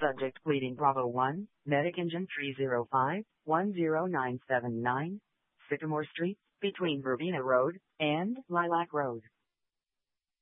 Subject pleading Bravo 1, Medic Engine 305-10979, Sycamore Street, between Verbena Road and Lilac Road.